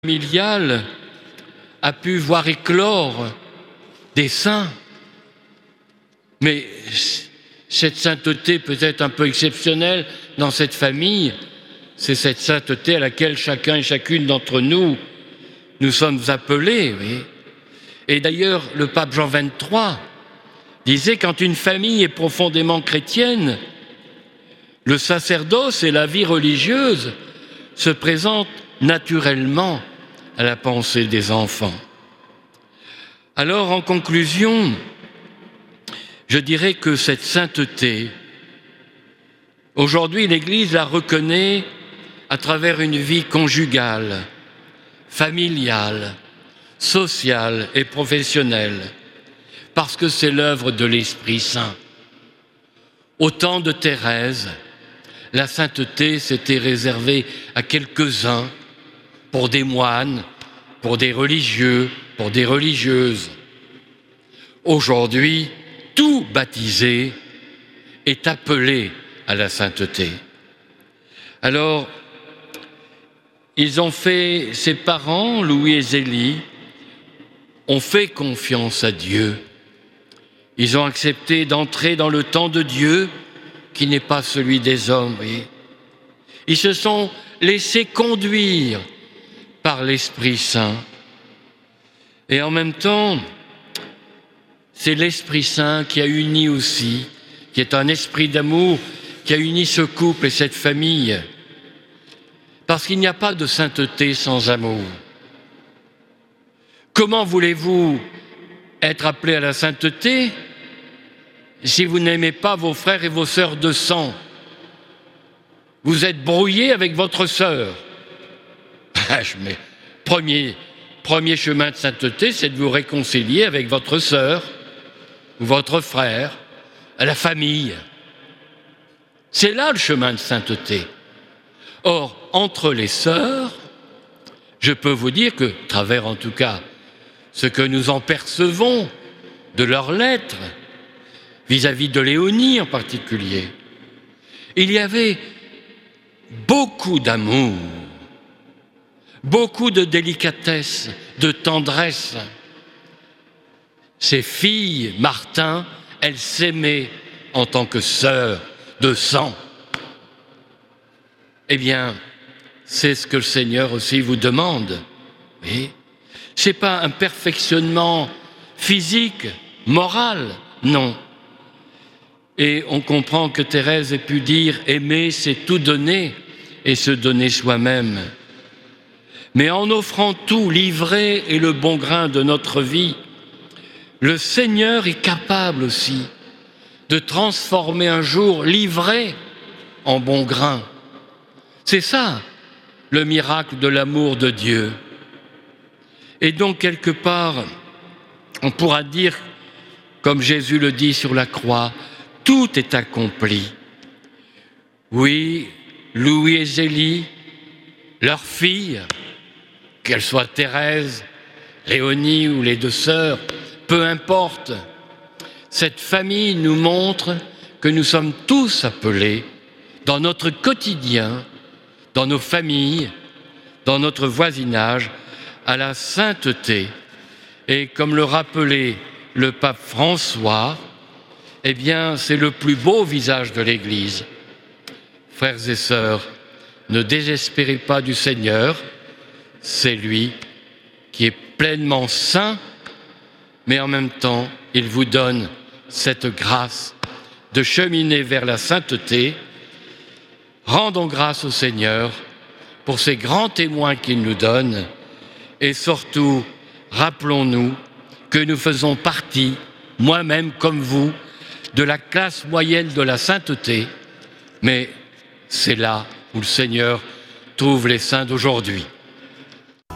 familiale a pu voir éclore des saints. Mais cette sainteté peut-être un peu exceptionnelle dans cette famille, c'est cette sainteté à laquelle chacun et chacune d'entre nous sommes appelés. Oui. Et d'ailleurs, le pape Jean XXIII disait, quand une famille est profondément chrétienne, le sacerdoce et la vie religieuse se présentent naturellement à la pensée des enfants. Alors, en conclusion, je dirais que cette sainteté, aujourd'hui, l'Église la reconnaît à travers une vie conjugale, familiale, sociale et professionnelle, parce que c'est l'œuvre de l'Esprit Saint. Au temps de Thérèse, la sainteté s'était réservée à quelques-uns, pour des moines, pour des religieux, pour des religieuses. Aujourd'hui, tout baptisé est appelé à la sainteté. Alors, ses parents, Louis et Zélie, ont fait confiance à Dieu. Ils ont accepté d'entrer dans le temps de Dieu, qui n'est pas celui des hommes. Oui. Ils se sont laissés conduire par l'Esprit Saint. Et en même temps, c'est l'Esprit Saint qui a uni aussi, qui est un esprit d'amour, qui a uni ce couple et cette famille. Parce qu'il n'y a pas de sainteté sans amour. Comment voulez-vous être appelé à la sainteté si vous n'aimez pas vos frères et vos sœurs de sang? Vous êtes brouillé avec votre sœur. Mais premier chemin de sainteté, c'est de vous réconcilier avec votre sœur ou votre frère, à la famille. C'est là le chemin de sainteté. Or, entre les sœurs, je peux vous dire que, à travers en tout cas ce que nous en percevons de leurs lettres, vis-à-vis de Léonie en particulier, il y avait beaucoup d'amour, beaucoup de délicatesse, de tendresse. Ces filles, Martin, elles s'aimaient en tant que sœurs de sang. Eh bien, c'est ce que le Seigneur aussi vous demande. Oui. Ce n'est pas un perfectionnement physique, moral, non. Et on comprend que Thérèse ait pu dire « aimer, c'est tout donner et se donner soi-même ». Mais en offrant tout, l'ivraie et le bon grain de notre vie, le Seigneur est capable aussi de transformer un jour l'ivraie en bon grain. C'est ça, le miracle de l'amour de Dieu. Et donc, quelque part, on pourra dire, comme Jésus le dit sur la croix, tout est accompli. Oui, Louis et Zélie, leurs filles, qu'elles soient Thérèse, Léonie ou les deux sœurs, peu importe, cette famille nous montre que nous sommes tous appelés, dans notre quotidien, dans nos familles, dans notre voisinage, à la sainteté. Et comme le rappelait le pape François, eh bien, c'est le plus beau visage de l'Église. Frères et sœurs, ne désespérez pas du Seigneur, c'est lui qui est pleinement saint, mais en même temps, il vous donne cette grâce de cheminer vers la sainteté. Rendons grâce au Seigneur pour ces grands témoins qu'il nous donne et surtout, rappelons-nous que nous faisons partie, moi-même comme vous, de la classe moyenne de la sainteté, mais c'est là où le Seigneur trouve les saints d'aujourd'hui.